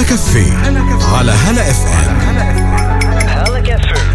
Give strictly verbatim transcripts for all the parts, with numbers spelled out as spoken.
هلا كافيه على هلا اف ام. هلا كافيه.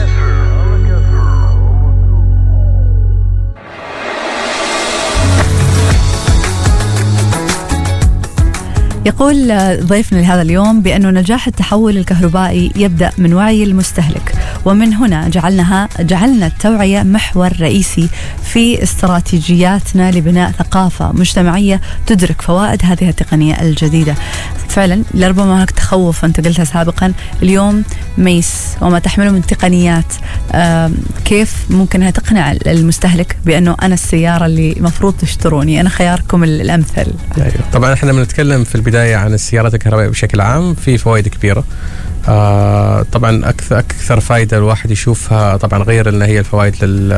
يقول ضيفنا لهذا اليوم بأنه نجاح التحول الكهربائي يبدأ من وعي المستهلك، ومن هنا جعلناها جعلنا التوعية محور رئيسي في استراتيجياتنا لبناء ثقافة مجتمعية تدرك فوائد هذه التقنية الجديدة. فعلا لربما هناك تخوف أنت قلتها سابقا، اليوم ميس وما تحمله من تقنيات كيف ممكن أنها تقنع المستهلك بأنه أنا السيارة اللي مفروض تشتروني، أنا خياركم الأمثل. أيوة. طبعا احنا بنتكلم في البداية عن السيارات الكهربائية بشكل عام، في فوائد كبيرة. آه طبعا أكثر أكثر فائدة الواحد يشوفها طبعا غير أن هي الفوائد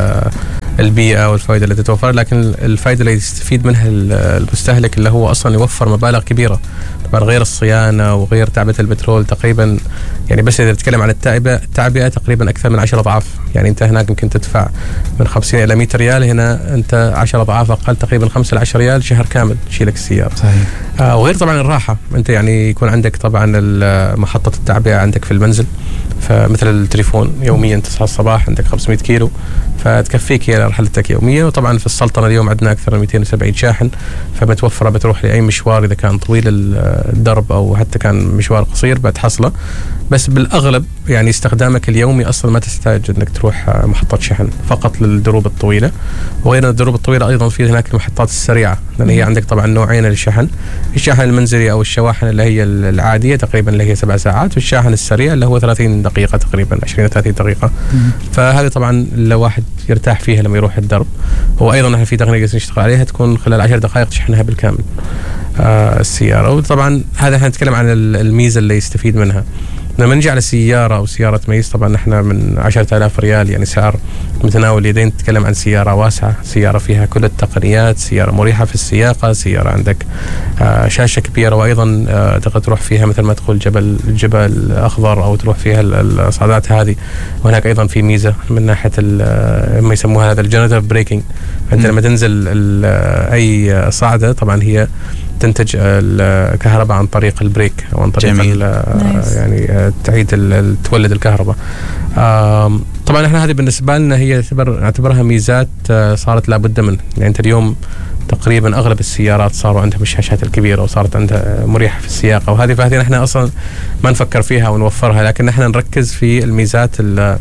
للبيئة والفائدة اللي تتوفر، لكن الفائدة اللي يستفيد منها المستهلك اللي هو أصلا يوفر مبالغ كبيرة، طبعا غير الصيانة وغير تعبئة البترول تقريبا. يعني بس إذا نتكلم عن التعبئة التعبئة تقريبا أكثر من عشرة أضعاف. يعني أنت هناك يمكن تدفع من خمسين إلى مئة ريال، هنا أنت عشرة أضعاف أقل، تقريبا خمسة إلى عشرة ريال شهر كامل تشيلك السيارة. صحيح. آه وغير طبعا الراحة، أنت يعني يكون عندك طبعا محطة التعبئة عندك في المنزل، فمثل التليفون يوميا تصحى الصباح عندك خمسمئة كيلو فتكفيك هي رحلتك يوميا. وطبعا في السلطنة اليوم عندنا أكثر من مئتين وسبعين شاحن، فمتوفرة بتروح لأي مشوار إذا كان طويل الدرب أو حتى كان مشوار قصير بتحصله. بس بالأغلب يعني استخدامك اليومي أصلا ما تحتاج أنك تروح محطة شحن، فقط للدروب الطويلة. وغير الدروب الطويلة أيضا في هناك المحطات السريعة، لأن هي عندك طبعا نوعين للشحن، الشاحن المنزلي أو الشواحن اللي هي العادية تقريبا اللي هي سبع ساعات، والشاحن السريع اللي هو ثلاثين دقيقة تقريبا، عشرين ثلاثين دقيقة. فهذه طبعا لو واحد يرتاح فيها لما يروح الدرب. وأيضا نحن في تقنية نشتغل عليها تكون خلال عشر دقائق تشحنها بالكامل آه السيارة. وطبعا هذا احنا نتكلم عن الميزة اللي يستفيد منها. لما نجي على سيارة أو سيارة ميز، طبعا نحن من عشرة آلاف ريال يعني سعر متناول اليدين، نتكلم عن سيارة واسعة، سيارة فيها كل التقنيات، سيارة مريحة في السياقة، سيارة عندك آه شاشة كبيرة، وأيضا آه تقدر تروح فيها مثل ما تقول جبل جبل أخضر أو تروح فيها الصعدات هذه. وهناك أيضا في ميزة من ناحية ما يسموها هذا الجنراتيف بريكنج، أنت لما تنزل أي صعدة طبعا هي تنتج الكهرباء عن طريق البريك او عن طريق يعني تعيد تولد الكهرباء. طبعا احنا هذه بالنسبه لنا هي نعتبرها ميزات صارت لابد منها. يعني انت اليوم تقريبا اغلب السيارات صاروا عندها الشاشات الكبيره وصارت عندها مريحه في السياقه، وهذه فهذه نحن اصلا ما نفكر فيها ونوفرها، لكن نحن نركز في الميزات اللي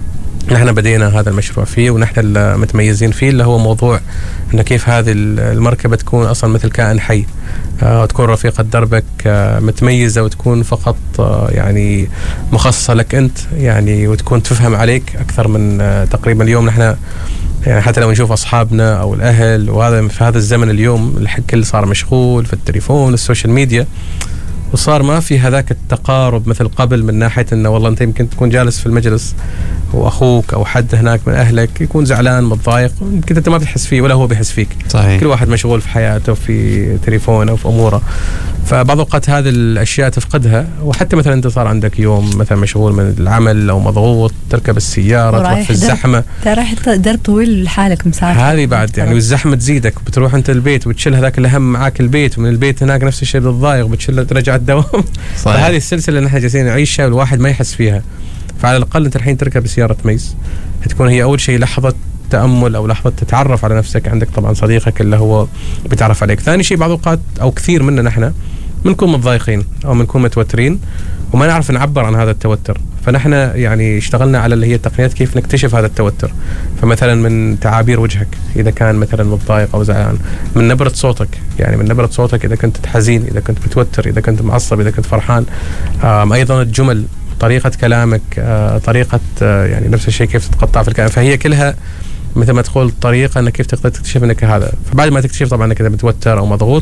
نحن بدينا هذا المشروع فيه ونحن المتميزين فيه، اللي هو موضوع أن كيف هذه المركبة تكون أصلا مثل كائن حي، آه تكون رفيقة دربك، آه متميزة، وتكون فقط آه يعني مخصصة لك أنت، يعني وتكون تفهم عليك أكثر من آه تقريبا. اليوم نحن يعني حتى لو نشوف أصحابنا أو الأهل، وهذا في هذا الزمن اليوم الكل صار مشغول في التليفون السوشيال ميديا، وصار ما في هذاك التقارب مثل قبل، من ناحية أنه والله أنت يمكن تكون جالس في المجلس وأخوك أو حد هناك من أهلك يكون زعلان متضايق، يمكن أنت ما بتحس فيه ولا هو بيحس فيك. صحيح. كل واحد مشغول في حياته في تليفونه وفي أموره، فبعض الوقت هذه الأشياء تفقدها. وحتى مثلا أنت صار عندك يوم مثلا مشغول من العمل أو مضغوط، تركب السيارة تروح في الزحمة، رايح درب طويل لحالك مسافر، هذه بعد يعني والزحمة تزيدك، بتروح أنت البيت وبتشيل هذاك الهم معاك البيت، ومن البيت هناك نفس الشيء بتضايق وبتشيل ترجع الدوام. فهذه السلسلة اللي نحن جالسين نعيشها والواحد ما يحس فيها. فعلى الأقل أنت الحين تركب سيارة ميز تكون هي أول شيء لحظة تأمل أو لحظة تتعرف على نفسك، عندك طبعا صديقك اللي هو بيتعرف عليك. ثاني شيء بعض الأوقات أو كثير منا نحن بنكون متضايقين أو بنكون متوترين وما نعرف نعبر عن هذا التوتر، فنحن يعني اشتغلنا على اللي هي التقنيات كيف نكتشف هذا التوتر. فمثلا من تعابير وجهك إذا كان مثلا متضايق أو زعلان، من نبرة صوتك، يعني من نبرة صوتك إذا كنت حزين، إذا كنت متوتر، إذا كنت معصب، إذا كنت فرحان. أيضا الجمل، طريقة كلامك، طريقة يعني نفس الشيء كيف تتقطع في الكلام. فهي كلها مثل ما تقول طريقة أنك كيف تقدر تكتشف أنك هذا. فبعد ما تكتشف طبعا أنك متوتر أو مضغوط،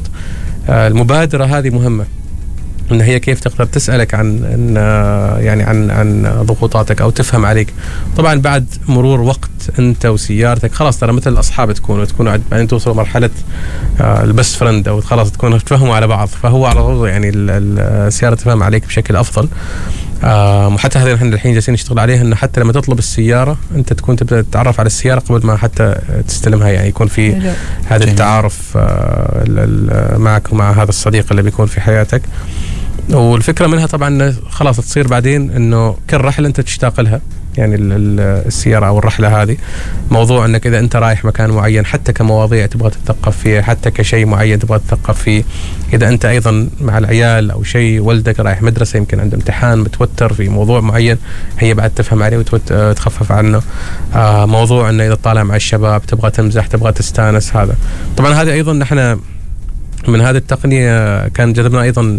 المبادرة هذه مهمة، ان هي كيف تقدر تسالك عن ان يعني عن عن ضغوطاتك او تفهم عليك. طبعا بعد مرور وقت انت وسيارتك خلاص ترى مثل الاصحاب تكونوا تكونوا بعدين توصلوا مرحله البست فريند او خلاص تكونوا تفهموا على بعض، فهو على طول يعني السياره تفهم عليك بشكل افضل. وحتى هذا احنا الحين جالسين نشتغل عليها، انه حتى لما تطلب السياره انت تكون تبدا تتعرف على السياره قبل ما حتى تستلمها، يعني يكون في هذا التعارف معك ومع هذا الصديق اللي بيكون في حياتك. والفكره منها طبعا خلاص تصير بعدين انه كل رحله انت تشتاق لها، يعني السياره او الرحله هذه موضوع انك اذا انت رايح مكان معين حتى كمواضيع تبغى تتثقف فيه، حتى كشيء معين تبغى تتثقف فيه، اذا انت ايضا مع العيال او شيء، ولدك رايح مدرسه يمكن عنده امتحان متوتر في موضوع معين، هي بعد تفهم عليه وتخفف عنه. آه موضوع انه اذا طالع مع الشباب تبغى تمزح تبغى تستانس، هذا طبعا هذا ايضا نحن من هذه التقنية كان جذبنا أيضا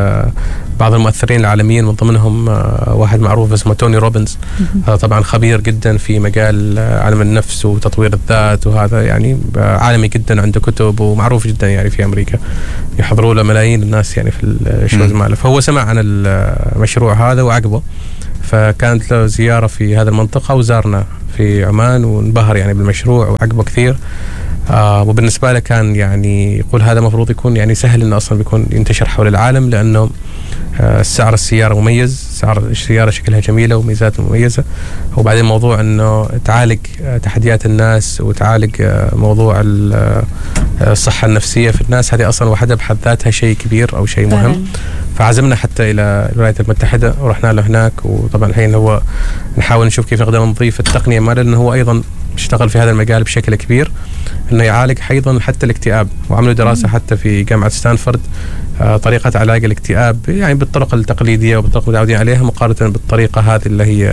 بعض المؤثرين العالميين، من ضمنهم واحد معروف اسمه توني روبنز. هذا طبعا خبير جدا في مجال علم النفس وتطوير الذات، وهذا يعني عالمي جدا، عنده كتب ومعروف جدا يعني في أمريكا، يحضروا له ملايين الناس يعني في الشوز ماله. فهو سمع عن المشروع هذا وعقبه، فكانت له زيارة في هذه المنطقة وزارنا في عمان وانبهر يعني بالمشروع وعقبه كثير. آه وبالنسبة له كان يعني يقول هذا مفروض يكون يعني سهل انه اصلا بيكون ينتشر حول العالم، لانه آه سعر السيارة مميز، سعر السيارة شكلها جميلة وميزات مميزة، وبعدين موضوع انه تعالج آه تحديات الناس وتعالج آه موضوع آه الصحة النفسية في الناس، هذه اصلا وحدها بحد ذاتها شيء كبير او شيء مهم. فعزمنا حتى الى الولايات المتحدة ورحنا له هناك، وطبعا الحين هو نحاول نشوف كيف نقدر نضيف التقنية ماله، لانه هو ايضا اشتغل في هذا المجال بشكل كبير، انه يعالج ايضا حتى الاكتئاب، وعملوا دراسه حتى في جامعه ستانفورد آه طريقه علاج الاكتئاب يعني بالطرق التقليديه وبالطرق المتعودين عليها، مقارنه بالطريقه هذه اللي هي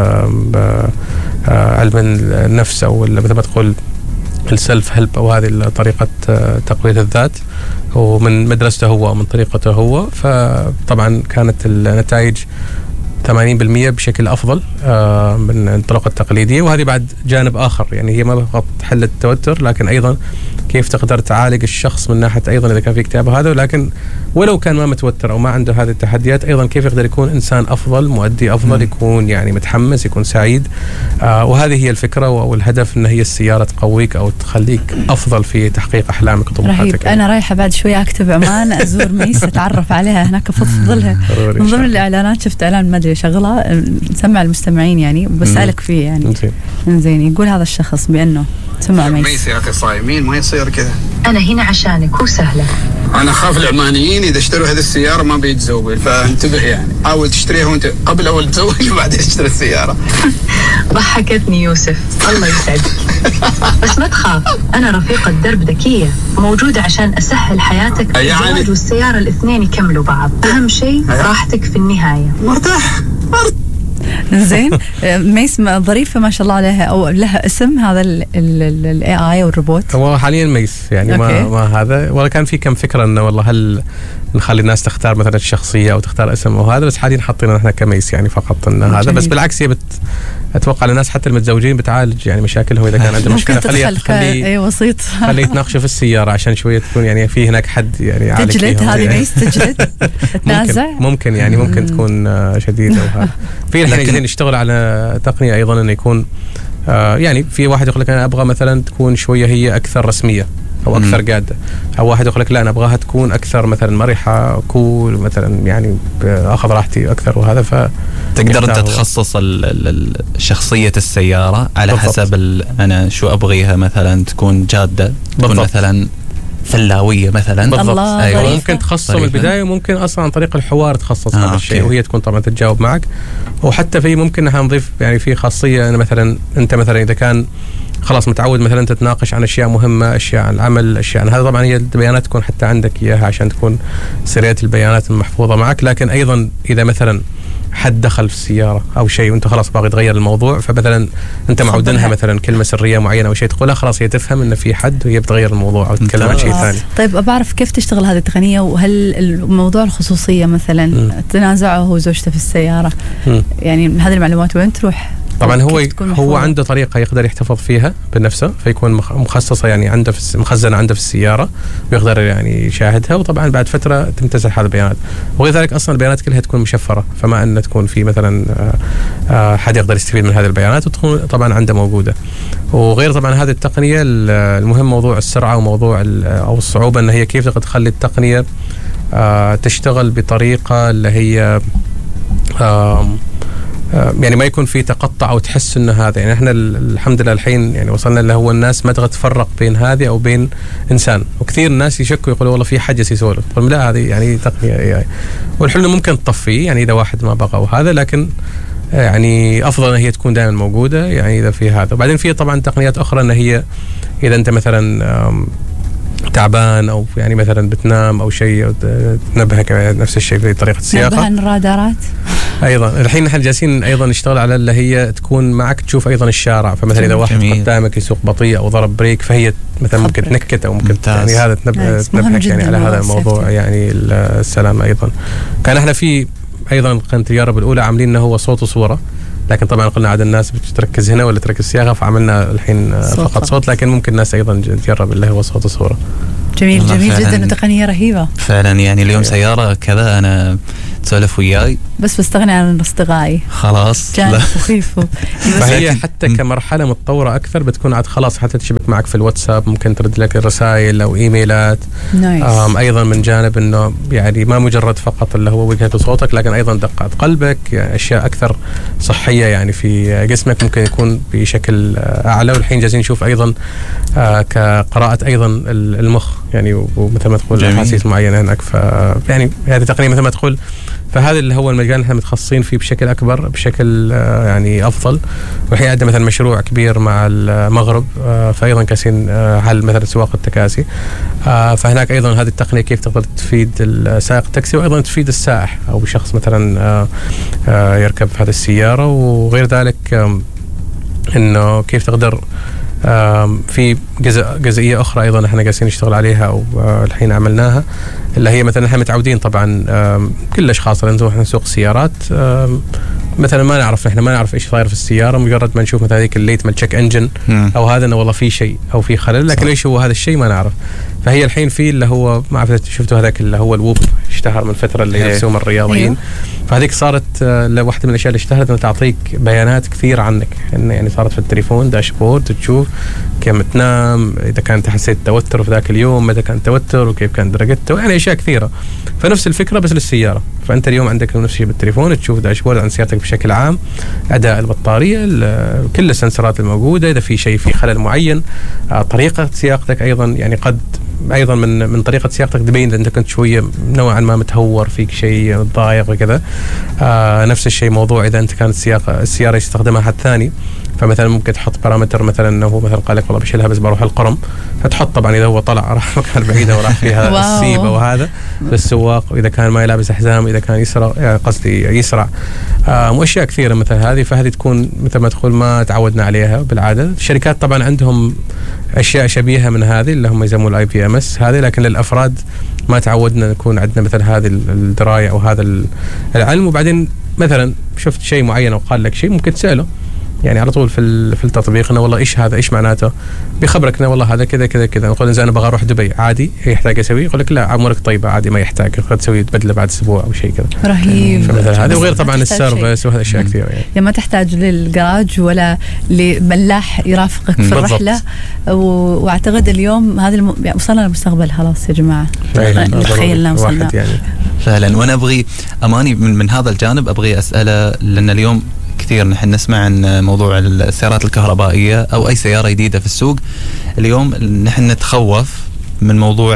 آه آه علم النفس او مثل ما تقول السلف هيلب، او هذه طريقه آه تقويه الذات، ومن مدرسته هو ومن طريقته هو. فطبعا كانت النتائج ثمانين بالمئة بشكل أفضل آه من الطرق التقليدية. وهذه بعد جانب آخر، يعني هي ما فقط تحل التوتر، لكن أيضا كيف تقدر تعالج الشخص من ناحية أيضا إذا كان في اكتئاب هذا، ولكن ولو كان ما متوتر أو ما عنده هذه التحديات، أيضا كيف يقدر يكون إنسان أفضل، مؤدي أفضل، يكون يعني متحمس، يكون سعيد. آه وهذه هي الفكرة والهدف، إن هي السيارة تقويك أو تخليك أفضل في تحقيق أحلامك وطموحاتك. أنا رايحة بعد شوي أكتب عمان، أزور ميس، أتعرف عليها هناك، أفضل لها. من ضمن الإعلانات شفت إعلان ما أدري شغلة نسمع المستمعين يعني، وبسألك فيه يعني زين، يقول هذا الشخص بأنه سمع ميس. ميس يا أخي صايمين ما يصير كذا. أنا هنا عشانك وسهلة. أنا خاف العمانيين إذا اشتروا هذه السيارة ما بيتزوجوا، فانتبه يعني، حاول تشتريها وأنت قبل أول تزوج وبعدين تشتري السيارة. ضحكتني يوسف، الله يسعدك. بس ما تخاف، أنا رفيقة درب ذكية موجودة عشان أسهل حياتك. يعني الزواج والسيارة الاثنين يكملوا بعض، أهم شيء راحتك في النهاية. مرتاح زين. ميس ظريفة ما شاء الله عليها، أو لها اسم هذا الاي اي والروبوت؟ هو حاليا ميس يعني ما, ما هذا، ولا كان في كم فكرة انه والله هل نخلي الناس تختار مثلا الشخصية او تختار اسم او هذا، بس حاليا حاطين احنا كميس يعني فقط ان هذا. بس بالعكس هي بت اتوقع الناس حتى المتزوجين بتعالج يعني مشاكلهم، اذا كان عنده مشكلة خليه خليه اي وسيط خليه يتناقشوا في السيارة عشان شوية تكون يعني في هناك حد يعني يعالج. تجلد هذه ميس، تجلد تنازع ممكن, ممكن يعني ممكن تكون شديدة وهذا. في الحين نشتغل على تقنية ايضا انه يكون آه يعني في واحد يقول لك انا ابغى مثلا تكون شويه هي اكثر رسميه او اكثر قاده، او واحد يقول لك لا انا ابغاها تكون اكثر مثلا مرحه كول مثلا يعني اخذ راحتي اكثر، وهذا ف تقدر انت تخصص شخصيه السياره على بالضبط. حسب انا شو ابغيها، مثلا تكون جاده، تكون بالضبط. مثلا فلاويه مثلا بالضبط. أيوة. ممكن تخصص من البدايه، وممكن اصلا عن طريق الحوار تخصص آه هذا الشيء، وهي تكون طبعا تتجاوب معك. وحتى في ممكن نحن نضيف يعني في خاصيه، أنا مثلا انت مثلا اذا كان خلاص متعود مثلا تتناقش عن اشياء مهمه، اشياء عن العمل، اشياء عن هذا، طبعا هي البيانات تكون حتى عندك اياها عشان تكون سريه البيانات المحفوظه معك. لكن ايضا اذا مثلا حد دخل في السياره او شيء وانت خلاص باغي تغير الموضوع، فمثلا انت معودنها مثلا كلمه سريه معينه او شيء تقولها، خلاص هي تفهم ان في حد وهي بتغير الموضوع او تتكلم عن شيء ثاني. طيب بعرف كيف تشتغل هذه التقنيه، وهل الموضوع الخصوصيه مثلا م. تنازعه هو وزوجته في السياره م. يعني هذه المعلومات وين تروح؟ طبعا هو هو عنده طريقه يقدر يحتفظ فيها بنفسه، فيكون مخصصه يعني عنده في مخزنه عنده في السياره ويقدر يعني يشاهدها، وطبعا بعد فتره تمتسح هذه البيانات. وغير ذلك اصلا البيانات كلها تكون مشفره، فما ان تكون في مثلا حد يقدر يستفيد من هذه البيانات، وتكون طبعا عنده موجوده. وغير طبعا هذه التقنيه المهم موضوع السرعه وموضوع او الصعوبه، ان هي كيف تقدر تخلي التقنيه تشتغل بطريقه اللي هي يعني ما يكون في تقطع او تحس انه هذا. يعني احنا الحمد لله الحين يعني وصلنا اللي هو الناس ما تبغى تفرق بين هذه او بين انسان، وكثير الناس يشكوا يقولوا والله في حجز يسولف، قل لا هذه يعني تقنيه اي اي، والحلو ممكن تطفيه يعني اذا واحد ما بغى وهذا، لكن يعني افضل ان هي تكون دائما موجوده يعني اذا في هذا. وبعدين في طبعا تقنيات اخرى ان هي اذا انت مثلا تعبان او يعني مثلا بتنام او شيء أو تنبهك نفس الشيء في طريقه السياقه. نبه عن الرادارات ايضا الحين نحن جالسين ايضا نشتغل على اللي هي تكون معك تشوف ايضا الشارع، فمثلا اذا واحد قدامك يسوق بطيء او ضرب بريك فهي مثلا ممكن تنكت او ممكن يعني هذا تنبه تنبهك يعني على هذا الموضوع يعني السلامه. ايضا كان احنا في ايضا كانت التجارب الاولى عاملين انه هو صوت وصوره، لكن طبعا قلنا عاد الناس بتركز هنا ولا تركز السياقه، فعملنا الحين صوت فقط صوت، لكن ممكن الناس ايضا تجرب اللي هو صوت وصوره. جميل جميل جدا وتقنيه رهيبه فعلا. يعني اليوم سياره كذا انا تسولف وياي بس بستغني عن اصدقائي خلاص كان مخيف. فهي حتى كمرحله متطوره اكثر بتكون عاد خلاص حتى تشبك معك في الواتساب، ممكن ترد لك الرسائل او ايميلات. نايس. ايضا من جانب انه يعني ما مجرد فقط اللي هو وجهه صوتك، لكن ايضا دقات قلبك، يعني اشياء اكثر صحيه يعني في جسمك ممكن يكون بشكل اعلى. والحين جالسين نشوف ايضا كقراءه ايضا المخ يعني، ومثل ما تقول احاسيس معينه هناك. ف يعني هذه تقنيه مثل ما تقول، فهذا اللي هو المجال احنا متخصصين فيه بشكل اكبر بشكل يعني افضل. والحين عندنا مثلا مشروع كبير مع المغرب، فايضا كاسين حل مثلا سواق التكاسي، فهناك ايضا هذه التقنيه كيف تقدر تفيد السائق التاكسي وايضا تفيد السائح او شخص مثلا يركب هذه السياره. وغير ذلك انه كيف تقدر في جزء جزئيه اخرى ايضا احنا قاعدين نشتغل عليها او الحين عملناها، اللي هي مثلا احنا متعودين طبعا كل الاشخاص اللي نروح نسوق سيارات مثلا ما نعرف احنا ما نعرف ايش صاير في السياره، مجرد ما نشوف مثلا هذيك الليت من تشيك انجن او هذا انه والله في شيء او في خلل، لكن ايش هو هذا الشيء ما نعرف. فهي الحين في اللي هو ما اعرف شفتوا هذاك اللي هو الووب اشتهر من فتره اللي يرسمون الرياضيين، فهذيك صارت واحده من الاشياء اللي اشتهرت انه تعطيك بيانات كثير عنك، انه يعني صارت في التليفون داشبورد تشوف كم تنام، اذا كانت حسيت توتر في ذاك اليوم متى كان توتر وكيف كان درجته، يعني اشياء كثيره. فنفس الفكره بس للسياره، فانت اليوم عندك نفس الشيء بالتليفون تشوف داشبورد عن سيارتك بشكل عام، اداء البطاريه، كل السنسرات الموجوده، اذا في شيء في خلل معين، طريقه سياقتك ايضا يعني قد ايضا من من طريقه سياقتك تبين انت كنت شويه نوعا ما متهور فيك شيء ضايق وكذا. آه نفس الشيء موضوع اذا انت كانت السياقه السياره يستخدمها حد ثاني، فمثلا ممكن تحط بارامتر مثلا انه هو مثلا قال لك والله بشيلها بس بروح القرم، فتحط طبعا اذا هو طلع راح مكان بعيده وراح فيها السيبه وهذا للسواق، واذا كان ما يلابس حزام، اذا كان يسرع يعني قصدي يسرع، آه واشياء كثيره مثل هذه. فهذه تكون مثل ما تقول ما تعودنا عليها بالعاده. الشركات طبعا عندهم اشياء شبيهه من هذه اللي هم يسمون الاي بي ام اس هذه، لكن للافراد ما تعودنا نكون عندنا مثل هذه الدرايه او هذا العلم. وبعدين مثلا شفت شيء معين او قال لك شيء ممكن تساله يعني على طول في في التطبيق انه والله ايش هذا ايش معناته، بيخبرك انه والله هذا كذا كذا كذا. نقول اذا انا ابغى اروح دبي عادي يحتاج اسوي، يقول لك لا امورك طيبه عادي ما يحتاج، تقدر تسوي تبدله بعد اسبوع او شيء كذا رهيب. فمثلا هذا وغير طبعا السيرفيس وهذا اشياء كثيره يعني. يعني ما تحتاج للجراج ولا لملاح يرافقك في بالضبط. الرحله. واعتقد اليوم هذا الم... يعني وصلنا للمستقبل خلاص يا جماعه، تخيلنا وصلنا يعني. فعلا. وانا ابغي اماني من, من هذا الجانب ابغي اساله، لان اليوم كثير نحن نسمع عن موضوع السيارات الكهربائية أو أي سيارة جديدة في السوق. اليوم نحن نتخوف من موضوع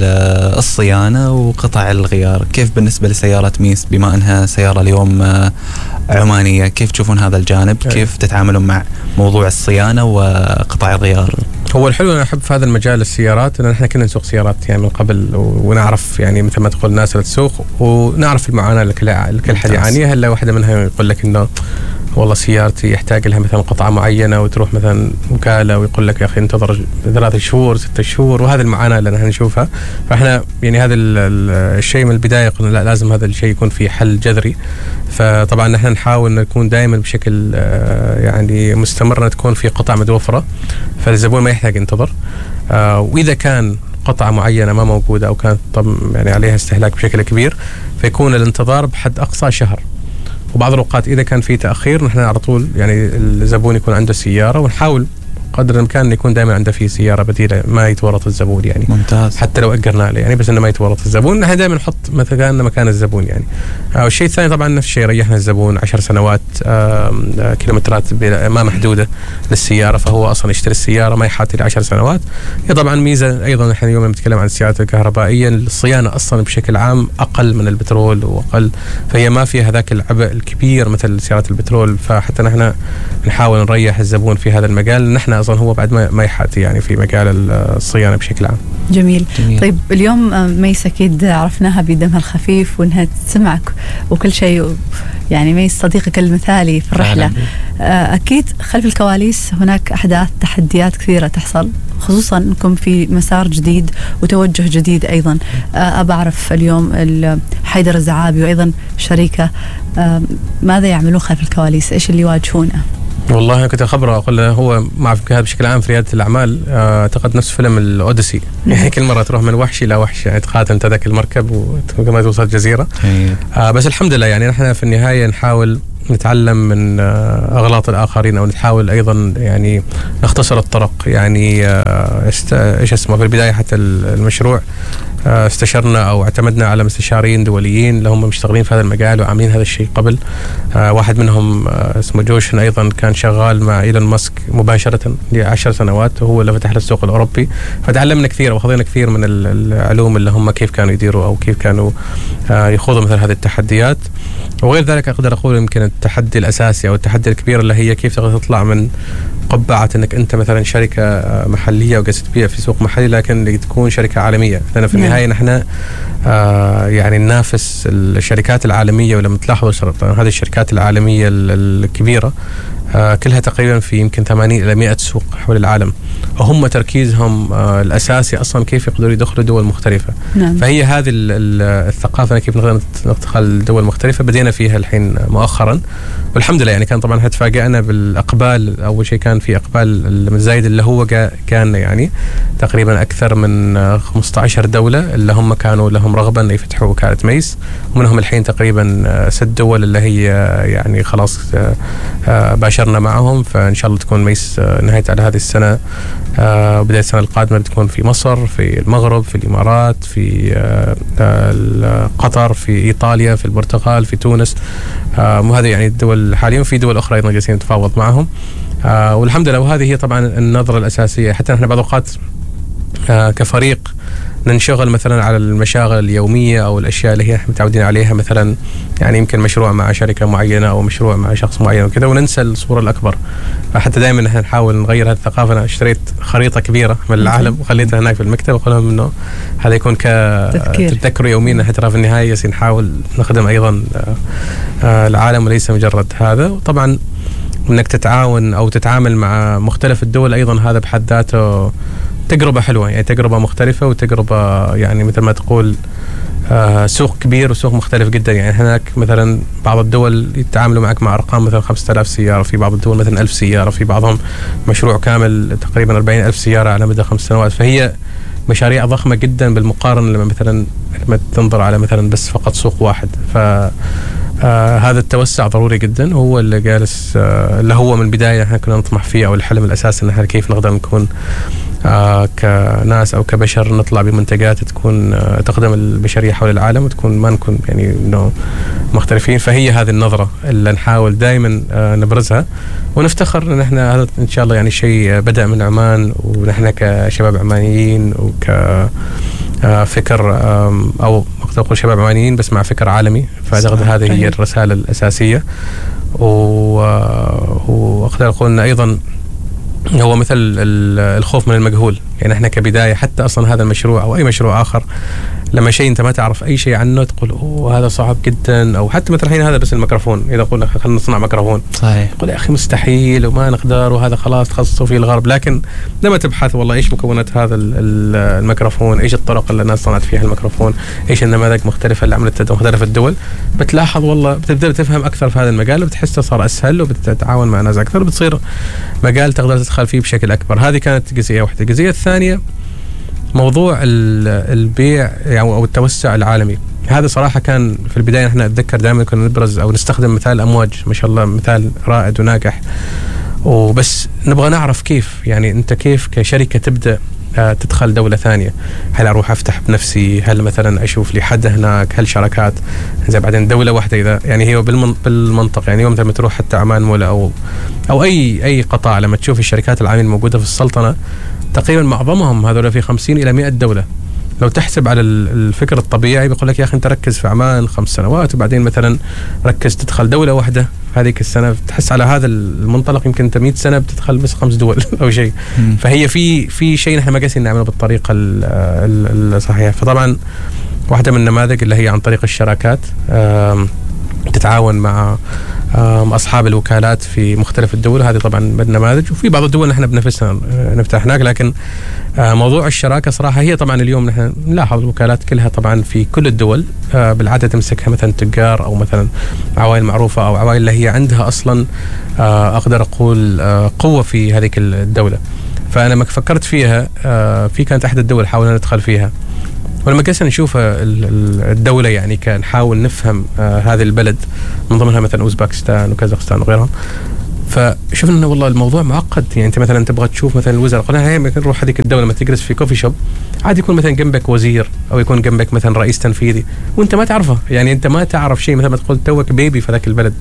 الصيانة وقطع الغيار. كيف بالنسبة لسيارة ميس بما أنها سيارة اليوم عمانية، كيف تشوفون هذا الجانب؟ كيف تتعاملون مع موضوع الصيانة وقطع الغيار؟ هو الحلو أنا أحب في هذا المجال السيارات، لأن إحنا كنا نسوق سيارات يعني من قبل ونعرف يعني مثل ما تقول الناس اللي تسوق، ونعرف المعاناة اللي كل كل حد يعانيها. هلا واحدة منها يقول لك إنه والله سيارتي يحتاج لها مثلا قطعة معينة، وتروح مثلا وكالة ويقول لك يا أخي انتظر ثلاثة شهور ستة شهور، وهذا المعاناة اللي نحن نشوفها. فإحنا يعني هذا الشيء من البداية قلنا لا لازم هذا الشيء يكون في حل جذري. فطبعا نحن نحاول أن نكون دائما بشكل يعني مستمر تكون في قطع متوفرة، فالزبون ما يحتاج ينتظر. وإذا كان قطعة معينة ما موجودة أو كانت طب يعني عليها استهلاك بشكل كبير، فيكون الانتظار بحد أقصى شهر. وبعض الأوقات إذا كان في تأخير نحن على طول يعني الزبون يكون عنده سيارة، ونحاول قدر الامكان يكون دائما عنده في سياره بديله ما يتورط الزبون يعني. ممتاز. حتى لو اجرنا له يعني، بس انه ما يتورط الزبون. نحن دائما نحط مثلا مكان الزبون يعني. آه والشيء الثاني طبعا نفس الشيء، ريحنا الزبون عشر سنوات آه كيلومترات ما محدوده للسياره، فهو اصلا يشتري السياره ما يحاتي لعشر سنوات. هي طبعا ميزه ايضا. نحن اليوم نتكلم عن السيارات الكهربائيه، الصيانه اصلا بشكل عام اقل من البترول واقل، فهي ما فيها ذاك العبء الكبير مثل سيارات البترول. فحتى نحن نحاول نريح الزبون في هذا المجال. نحن اصلا هو بعد ما ما يحاتي يعني في مجال الصيانه بشكل عام. جميل. جميل. طيب اليوم ميس اكيد عرفناها بدمها الخفيف وانها تسمعك وكل شيء، يعني ميس صديقك المثالي في الرحله. اكيد خلف الكواليس هناك احداث تحديات كثيره تحصل، خصوصا انكم في مسار جديد وتوجه جديد ايضا. ابى اعرف اليوم حيدر الزعابي وايضا شريكه ماذا يعملون خلف الكواليس؟ ايش اللي يواجهونه؟ والله أنا كنت أخبره أقول له هو مع هذا بشكل عام في ريادة الأعمال. أعتقد نفس فيلم الأوديسي يعني كل مرة تروح من وحش إلى وحش يعني، تقاتل تذاك المركب وما توصل جزيرة. آه بس الحمد لله يعني نحن في النهاية نحاول نتعلم من أغلاط الآخرين، أو نحاول أيضا يعني نختصر الطرق يعني. إيش اسمه في البداية حتى المشروع استشرنا أو اعتمدنا على مستشارين دوليين اللي هم مشتغلين في هذا المجال وعاملين هذا الشيء قبل. واحد منهم اسمه جوشن أيضا كان شغال مع إيلون ماسك مباشرة لعشر سنوات، وهو اللي فتح السوق الأوروبي. فتعلمنا كثير وأخذنا كثير من العلوم اللي هم كيف كانوا يديروا أو كيف كانوا يخوضوا مثل هذه التحديات. وغير ذلك أقدر أقول يمكن التحدي الأساسي أو التحدي الكبير اللي هي كيف تقدر تطلع من قبعة أنك أنت مثلا شركة محلية وقاعد تبيع في سوق محلي، لكن تكون شركة عالمية. لأن في النهاية نحن آه يعني ننافس الشركات العالمية. ولما تلاحظوا هذه الشركات العالمية الكبيرة آه كلها تقريبا في يمكن ثمانين إلى مئة سوق حول العالم، وهم تركيزهم آه الأساسي أصلا كيف يقدروا يدخلوا دول مختلفة. نعم. فهي هذه الثقافة كيف نقدر ندخل دول مختلفة بدينا فيها الحين مؤخرا، والحمد لله يعني. كان طبعا هتفاجئنا بالأقبال. أول شيء كان في إقبال المزايد اللي هو كان يعني تقريبا أكثر من خمسة عشر دولة اللي هم كانوا لهم رغبة أن يفتحوا وكالة ميس، ومنهم الحين تقريبا ست دول اللي هي يعني خلاص باشرنا معهم. فإن شاء الله تكون ميس نهاية على هذه السنة وبداية السنة القادمة بتكون في مصر، في المغرب، في الإمارات، في قطر، في إيطاليا، في البرتغال، في تونس. وهذا يعني الدول حاليا، في دول أخرى أيضا جالسين نتفاوض معهم. والحمد لله. وهذه هي طبعا النظرة الأساسية. حتى نحن بعض الأوقات كفريق ننشغل مثلا على المشاغل اليومية أو الأشياء اللي هي متعودين عليها، مثلا يعني يمكن مشروع مع شركة معينة أو مشروع مع شخص معين وكذا، وننسى الصورة الأكبر. فحتى دائما نحن نحاول نغير هذه الثقافة. أنا اشتريت خريطة كبيرة من العالم وخليتها هناك في المكتب، وقال لهم إنه هذا يكون كتذكر يوميا. حتى في النهاية نحاول نخدم أيضا العالم وليس مجرد هذا. وطبعا إنك تتعاون أو تتعامل مع مختلف الدول أيضا هذا بحد ذاته تجربة حلوة يعني، تجربة مختلفة وتجربة يعني مثل ما تقول آه سوق كبير وسوق مختلف جدا يعني. هناك مثلا بعض الدول يتعاملوا معك مع أرقام مثلا خمسة آلاف سيارة، في بعض الدول مثلا ألف سيارة، في بعضهم مشروع كامل تقريبا أربعين ألف سيارة على مدى خمس سنوات. فهي مشاريع ضخمة جدا بالمقارنة لما مثلا لما تنظر على مثلا بس فقط سوق واحد. ف آه هذا التوسع ضروري جدا، وهو اللي جالس آه اللي هو من البداية احنا كنا نطمح فيه، أو الحلم الأساسي ان احنا كيف نقدر نكون آه كناس أو كبشر نطلع بمنتجات تكون آه تخدم البشرية حول العالم، وتكون ما نكون يعني إنه مختلفين. فهي هذه النظرة اللي نحاول دائما آه نبرزها، ونفتخر ان احنا هذا ان شاء الله يعني شيء بدأ من عمان، ونحن كشباب عمانيين وك فكر أو أقدر أقول شباب عمانيين بس مع فكر عالمي. فأعتقد هذه هي الرسالة الأساسية. وأقدر أقول أن أيضا هو مثل الخوف من المجهول يعني. احنا كبداية حتى أصلا هذا المشروع أو أي مشروع آخر، لما شيء أنت ما تعرف أي شيء عنه تقول أوه هذا صعب جدا. أو حتى مثلا الحين هذا بس الميكروفون، إذا قلنا خلينا نصنع ميكروفون صحيح يقول يا أخي مستحيل وما نقدر وهذا خلاص تخصصوا فيه الغرب. لكن لما تبحث والله إيش مكونات هذا الميكروفون، إيش الطرق اللي الناس صنعت فيها الميكروفون، إيش النماذج مختلفة اللي عملت مختلف الدول، بتلاحظ والله بتبدأ تفهم أكثر في هذا المجال، وبتحسه صار أسهل، وبتتعاون مع ناس أكثر، وبتصير مجال تقدر تدخل فيه بشكل أكبر. هذه كانت جزئية واحدة. الجزئية الثانية موضوع البيع يعني أو التوسع العالمي. هذا صراحة كان في البداية احنا أتذكر دائما كنا نبرز أو نستخدم مثال أمواج، ما شاء الله مثال رائد وناجح. وبس نبغى نعرف كيف، يعني أنت كيف كشركة تبدأ تدخل دولة ثانية. هل أروح أفتح بنفسي؟ هل مثلا أشوف لي حد هناك؟ هل شراكات؟ زي بعدين دولة واحدة إذا يعني هي بالمنطق، يعني يوم لما تروح حتى عمان مولا أو أو أي أي قطاع، لما تشوف الشركات العالمية الموجودة في السلطنة تقريبا معظمهم هذول في خمسين إلى مئة دولة. لو تحسب على الفكر الطبيعي بيقول لك يا أخي أنت ركز في عمان خمس سنوات وبعدين مثلا ركز تدخل دولة واحدة هذيك السنة. تحس على هذا المنطلق يمكن أنت مئة سنة بتدخل بس خمس دول أو شيء. فهي في في شيء نحن ما قاسين نعمله بالطريقة الصحيحة. فطبعا واحدة من النماذج اللي هي عن طريق الشراكات، تتعاون مع أصحاب الوكالات في مختلف الدول. هذه طبعا نماذج، وفي بعض الدول نحن بنفسنا نفتح هناك. لكن موضوع الشراكة صراحة هي طبعا اليوم نحن نلاحظ الوكالات كلها طبعا في كل الدول بالعادة تمسكها مثلا تجار أو مثلا عوائل معروفة أو عوائل اللي هي عندها أصلا أقدر أقول قوة في هذه الدولة. فأنا لما فكرت فيها في كانت أحد الدول حاولنا ندخل فيها، ولما قلنا نشوف الدولة يعني كان نحاول نفهم هذه البلد من ضمنها مثلا أوزباكستان وكازاخستان وغيرها، فشوفنا انه والله الموضوع معقد. يعني انت مثلا تبغى تشوف مثلا الوزراء، قلنا هي مثلا نروح هذيك الدوله لما تجلس في كوفي شوب عادي يكون مثلا جنبك وزير او يكون جنبك مثلا رئيس تنفيذي وانت ما تعرفه، يعني انت ما تعرف شيء، مثلا ما تقول توك بيبي في ذاك البلد.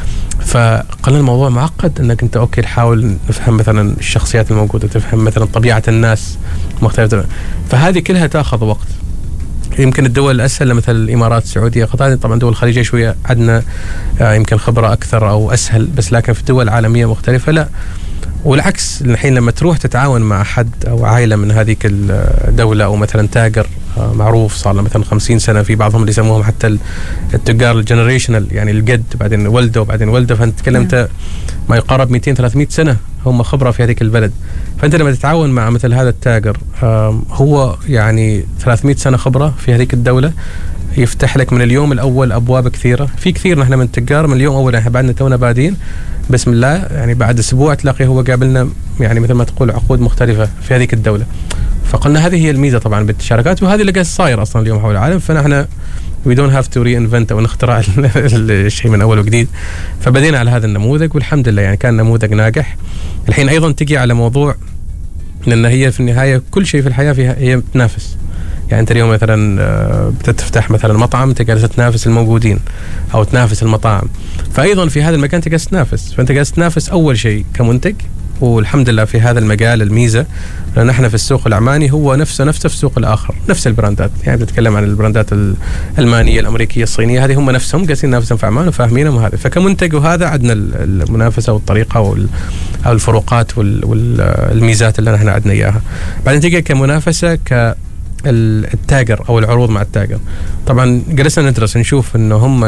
فقلنا الموضوع معقد، انك انت اوكي نحاول نفهم مثلا الشخصيات الموجوده، تفهم مثلا طبيعه الناس مختلفه، فهذه كلها تاخذ وقت. يمكن الدول الأسهل مثل الإمارات، السعودية، قطر، طبعا دول الخليجية شوية عندنا يمكن خبرة أكثر أو أسهل، بس لكن في دول عالمية مختلفة لا. والعكس الحين لما تروح تتعاون مع حد أو عائلة من هذيك الدولة أو مثلا تاجر معروف صار له مثلا خمسين سنة، في بعضهم اللي يسموهم حتى التجار الجنريشنال، يعني الجد بعدين ولده وبعدين ولده، فأنت تكلمت ما يقارب مئتين ثلاثمئة سنة هم خبرة في هذيك البلد. فأنت لما تتعاون مع مثل هذا التاجر هو يعني ثلاثمئة سنة خبرة في هذيك الدولة، يفتح لك من اليوم الأول أبواب كثيرة. في كثير نحن من التجار من اليوم الأول احنا بعدنا تونا بادين بسم الله، يعني بعد أسبوع تلاقي هو قابلنا يعني مثل ما تقول عقود مختلفة في هذيك الدولة. فقلنا هذه هي الميزة طبعا بالشراكات، وهذه اللي قاعد صاير أصلا اليوم حول العالم. فنحن we don't have to reinvent أو نخترع الشيء من أول وجديد. فبدينا على هذا النموذج والحمد لله يعني كان نموذج ناجح. الحين أيضا تجي على موضوع لأن هي في النهاية كل شيء في الحياة فيها هي بتنافس. يعني أنت اليوم مثلا بتفتح مثلا مطعم تقدر تنافس الموجودين أو تنافس المطاعم، فأيضا في هذا المكان تقدر تنافس. فأنت قاعد تنافس أول شيء كمنتج، والحمد لله في هذا المجال الميزة لأن احنا في السوق العماني هو نفسه نفسه في السوق الآخر، نفس البراندات. يعني بتتكلم عن البراندات الألمانية الأمريكية الصينية، هذه هم نفسهم قاعدين ينافسون في عمان وفاهمينهم هذا. فكمنتج وهذا عندنا المنافسة والطريقة أو الفروقات والميزات اللي احنا عندنا إياها. بعدين تيجي كمنافسة ك التاجر او العروض مع التاجر. طبعا جلسنا ندرس نشوف انه هم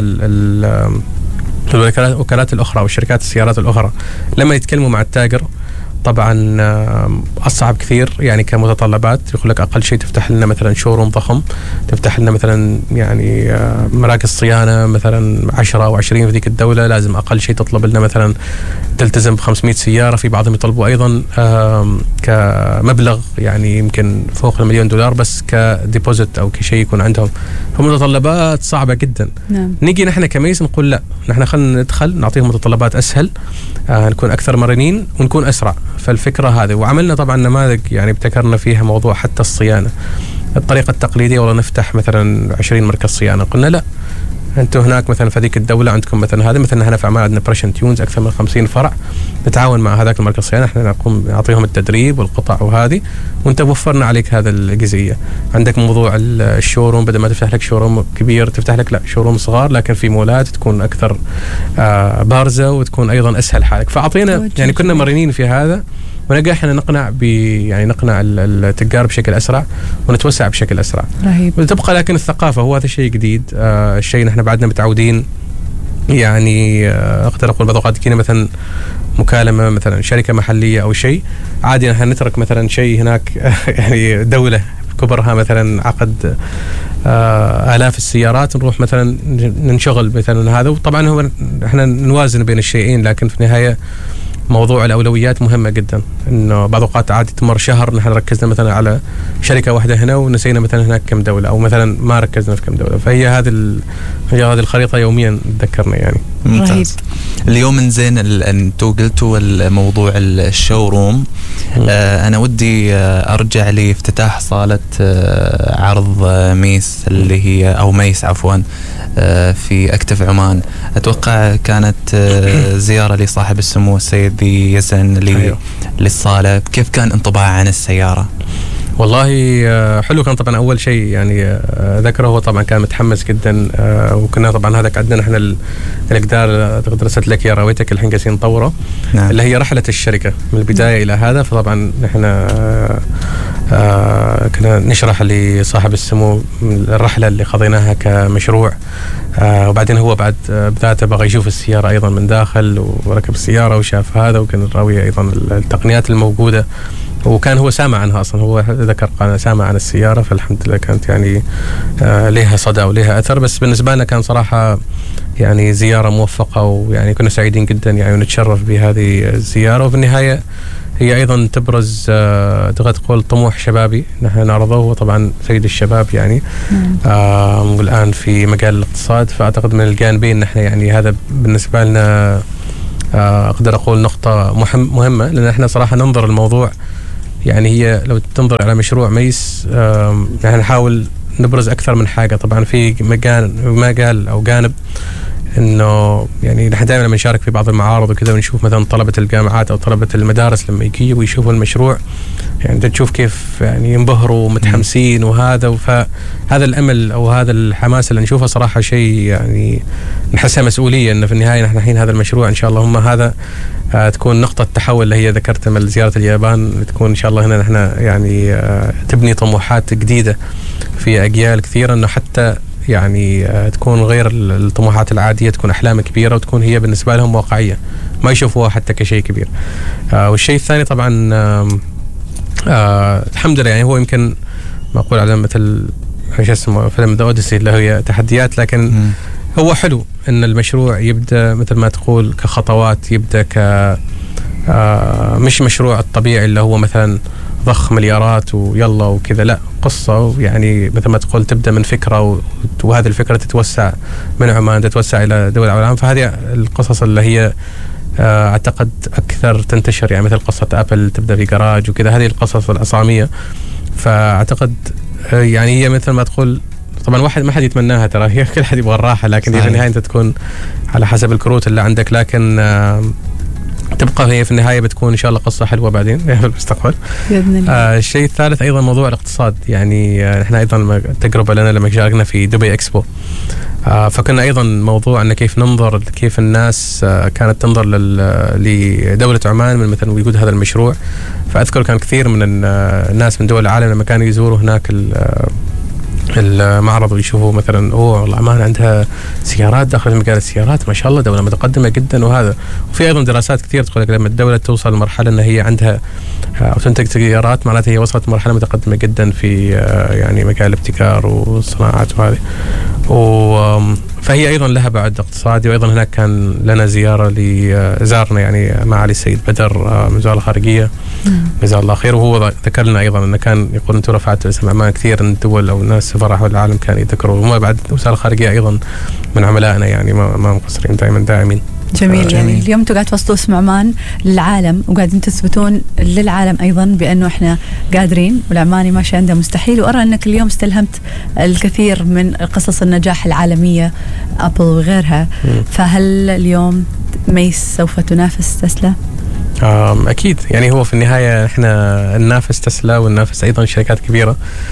الوكالات الاخرى او شركات السيارات الاخرى لما يتكلموا مع التاجر طبعا اصعب كثير. يعني كمتطلبات يقول لك اقل شيء تفتح لنا مثلا شوروم ضخم، تفتح لنا مثلا يعني مراكز صيانه مثلا عشرة او عشرين في ذيك الدوله، لازم اقل شيء تطلب لنا مثلا تلتزم ب خمسمئة سياره. في بعضهم يطلبوا ايضا كمبلغ يعني يمكن فوق المليون دولار بس كديبوزيت او كشيء يكون عندهم، فمتطلبات صعبه جدا. نعم. نيجي نحن كميس نقول لا، نحن خلينا ندخل نعطيهم متطلبات اسهل، آه نكون اكثر مرنين ونكون اسرع. فالفكره هذه، وعملنا طبعا نماذج يعني ابتكرنا فيها موضوع حتى الصيانه. الطريقه التقليديه والله نفتح مثلا عشرين مركز صيانه، قلنا لا، انتم هناك مثلا في هذيك الدوله عندكم مثلا هذا، مثلا هنا في عمان عندنا بريشن تيونز اكثر من خمسين فرع، نتعاون مع هذاك المركز الصيانه، احنا نقوم نعطيهم التدريب والقطع وهذه، وانت وفرنا عليك هذا الجزئيه. عندك موضوع الشوروم، بدل ما تفتح لك شوروم كبير تفتح لك لا شوروم صغار لكن في مولات تكون اكثر آه بارزه وتكون ايضا اسهل حالك. فاعطينا يعني كنا مرنين في هذا، ونلقى احنا نقنع ب يعني نقنع التجار بشكل اسرع ونتوسع بشكل اسرع. رهيب. وتبقى لكن الثقافه هو هذا شيء جديد، آه الشيء نحن بعدنا متعودين. يعني آه اقدر اقول بعض الاوقات تجينا مثلا مكالمه مثلا شركه محليه او شيء عادي، نحن نترك مثلا شيء هناك يعني دوله كبرها مثلا عقد آه آلاف السيارات، نروح مثلا ننشغل مثلا هذا. وطبعا هو احنا نوازن بين الشيئين، لكن في النهايه موضوع الأولويات مهمة جدا. إنه بعض الأوقات عادي تمر شهر نحن ركزنا مثلا على شركة واحدة هنا ونسينا مثلا هناك كم دولة، أو مثلا ما ركزنا في كم دولة. فهي هذه هي هذه الخريطة يوميا تذكرنا يعني. ممتاز. اليوم من زين انتوا قلتوا الموضوع الشوروم. آه انا ودي آه ارجع لافتتاح صالة آه عرض آه ميس اللي هي او ميس عفوا آه في اكتف عمان. اتوقع كانت آه زيارة لصاحب السمو السيد ذي يزن أيوه. للصالة. كيف كان انطباع عن السيارة؟ والله حلو كان طبعا. اول شيء يعني ذكره هو طبعا كان متحمس جدا، وكنا طبعا هذا عندنا احنا الاقدار درست لك يا راويتك الحين قاعدين نطوره. نعم. اللي هي رحله الشركه من البدايه الى هذا. فطبعا نحن كنا نشرح لصاحب السمو الرحله اللي خضيناها كمشروع، وبعدين هو بعد بذاته بغى يشوف السياره ايضا من داخل، وركب السياره وشاف هذا، وكان راوي ايضا التقنيات الموجوده، وكان هو سامع عنها اصلا. هو ذكر قال سامع عن السياره، فالحمد لله كانت يعني آه لها صدى ولها اثر. بس بالنسبه لنا كان صراحه يعني زياره موفقه، ويعني كنا سعيدين جدا يعني ونتشرف بهذه الزياره. وفي النهايه هي ايضا تبرز آه تقدر تقول طموح شبابي نحن نعرضه. هو طبعا سيد الشباب يعني آه والان في مجال الاقتصاد. فاعتقد من الجانبين نحن يعني هذا بالنسبه لنا آه اقدر اقول نقطه مهم مهمه، لان احنا صراحه ننظر الموضوع يعني هي لو تنظر على مشروع ميس يعني نحاول نبرز أكثر من حاجة. طبعا في مجال مجال أو جانب إنه يعني نحن دائما لما نشارك في بعض المعارض وكذا ونشوف مثلا طلبة الجامعات أو طلبة المدارس لما يجوا ويشوفوا المشروع، يعني تشوف كيف يعني ينبهروا ومتحمسين وهذا. فهذا الأمل أو هذا الحماس اللي نشوفه صراحة شيء يعني نحسها مسؤولية، إنه في النهاية نحن الحين هذا المشروع إن شاء الله هم هذا آه تكون نقطة تحول اللي هي ذكرتها من زيارة اليابان، تكون إن شاء الله هنا نحن يعني آه تبني طموحات جديدة في أجيال كثيرة، إنه حتى يعني آه تكون غير الطموحات العادية، تكون أحلام كبيرة وتكون هي بالنسبة لهم واقعية، ما يشوفوها حتى كشيء كبير. آه والشيء الثاني طبعا آه آه الحمد لله يعني هو يمكن ما أقول على مثل ايش اسمه فيلم ذا اوديسي اللي هي تحديات، لكن م. هو حلو ان المشروع يبدا مثل ما تقول كخطوات، يبدا ك آه مش مشروع الطبيعي اللي هو مثلا ضخ مليارات ويلا وكذا، لا قصه يعني مثل ما تقول تبدا من فكره، وهذه الفكره تتوسع من عمان تتوسع الى دول العالم. فهذه القصص اللي هي آه اعتقد اكثر تنتشر، يعني مثل قصه ابل تبدا في جراج وكذا، هذه القصص العصاميه. فاعتقد آه يعني هي مثل ما تقول طبعا واحد ما حد يتمناها، ترى هي كل حد يبغى الراحه، لكن هي في النهايه انت تكون على حسب الكروت اللي عندك، لكن آه تبقى هي في النهايه بتكون ان شاء الله قصه حلوه بعدين في المستقبل باذن الله. آه الشيء الثالث ايضا موضوع الاقتصاد، يعني آه احنا ايضا تجربه لنا لما شاركنا في دبي اكسبو، آه فكنا ايضا موضوع ان كيف ننظر كيف الناس آه كانت تنظر لدوله عمان من مثلا وجود هذا المشروع. فاذكر كان كثير من الناس من دول العالم لما كانوا يزوروا هناك المعرض ويشوفوا مثلا اوه والله عمان عندها سيارات داخل مجال السيارات، ما شاء الله دوله متقدمه جدا وهذا. وفي ايضا دراسات كثير تقول لك لما الدوله توصل لمرحله ان هي عندها او تنتج سيارات معناتها هي وصلت مرحله متقدمه جدا في يعني مجال الابتكار والصناعات وهذه. فهي ايضا لها بعد اقتصادي. وايضا هناك كان لنا زياره لزارنا يعني معالي السيد بدر من وزاره الخارجيه جزاه الله خير، وهو ذكر لنا ايضا انه كان يقول انتم رفعتوا اسم عمان كثير، ان الدول او الناس سفراء حول العالم كانوا يذكروا، وما بعد وزاره الخارجيه ايضا من عملائنا يعني ما ما مقصرين دائما داعمين. جميل. آه يعني اليوم انتم قاعد توصلوا اسم عمان للعالم، وقاعدين تثبتون للعالم ايضا بانه احنا قادرين، والعماني ماشي عنده مستحيل. وارى انك اليوم استلهمت الكثير من قصص النجاح العالميه ابل وغيرها. م. فهل اليوم ميس سوف تنافس تسلا؟ اكيد، يعني هو في النهايه احنا ننافس تسلا وننافس ايضا شركات كبيره،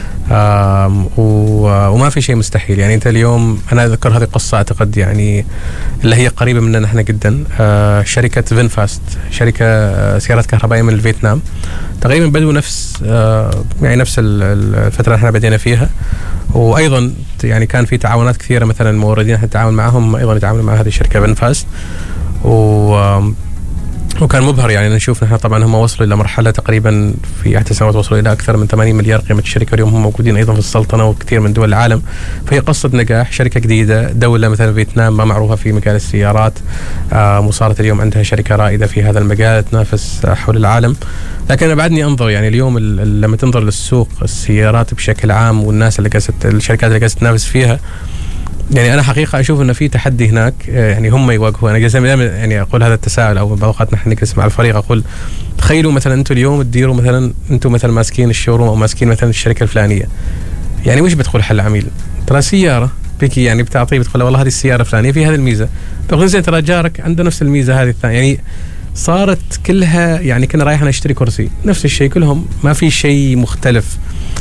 وما في شيء مستحيل. يعني انت اليوم انا اذكر هذه القصه اعتقد يعني اللي هي قريبه مننا نحن جدا، شركه فينفاست، شركه سيارات كهربائيه من الفيتنام، تقريبا بدوا نفس يعني نفس الفتره اللي احنا بدينا فيها. وايضا يعني كان في تعاونات كثيره، مثلا الموردين احنا نتعاون معهم ايضا يتعاونوا مع هذه الشركه فينفاست، و وكان مبهر. يعني نشوف نحن طبعا هم وصلوا الى مرحله تقريبا في احدى السنوات وصلوا الى اكثر من ثمانين مليار قيمه الشركه، اليوم هم موجودين ايضا في السلطنه وكثير من دول العالم. فهي قصه نجاح، شركه جديده، دوله مثلا فيتنام ما معروفه في مجال السيارات، آه وصارت اليوم عندها شركه رائده في هذا المجال تنافس حول العالم. لكن انا بعدني انظر يعني اليوم لما تنظر للسوق السيارات بشكل عام والناس اللي قاعده الشركات اللي قاعده تنافس فيها، يعني انا حقيقه اشوف انه في تحدي هناك، يعني هم يواجهوا. انا دائما يعني اقول هذا التساؤل، او بعض الاوقات نحن نجلس مع الفريق اقول تخيلوا مثلا انتم اليوم تديروا مثلا، انتم مثلا ماسكين الشوروم او ماسكين مثلا الشركه الفلانيه، يعني وش بتقول حل عميل؟ ترى سياره بيكي يعني بتعطيه، بتقول والله هذه السياره الفلانيه في هذه الميزه، بقول زين ترى جارك عنده نفس الميزه هذه الثانيه. يعني صارت كلها يعني كنا رايح نشتري كرسي نفس الشيء كلهم، ما في شيء مختلف.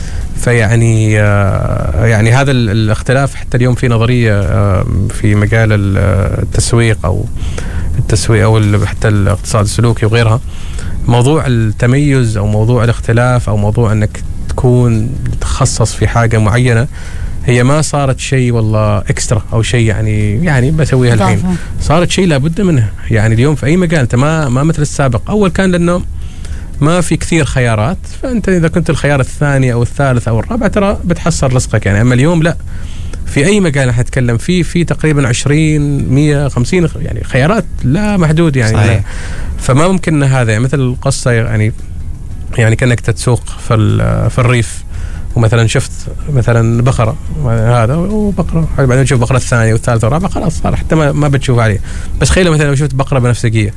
فيعني يعني هذا الاختلاف حتى اليوم في نظريه في مجال التسويق او التسويق او حتى الاقتصاد السلوكي وغيرها، موضوع التميز او موضوع الاختلاف او موضوع انك تكون تخصص في حاجه معينه، هي ما صارت شيء والله اكسترا او شيء يعني يعني بسويها الحين، صارت شيء لابد منه. يعني اليوم في اي مجال انت ما ما مثل السابق. اول كان لانه ما في كثير خيارات، فانت اذا كنت الخيار الثاني او الثالث او الرابع ترى بتحصل رزقك يعني. اما اليوم لا، في اي مجال حنتكلم فيه في تقريبا عشرين مية خمسين يعني خيارات لا محدود يعني صحيح. فما ممكن هذا يعني مثل القصه يعني يعني كانك تتسوق في في الريف ومثلا شفت مثلا بقره هذا وبقره، بعدين تشوف بقره الثانيه والثالثه والرابعه خلاص صار حتى ما, ما بتشوف عليه. بس خيل مثلا لو شفت بقره بنفسجيه،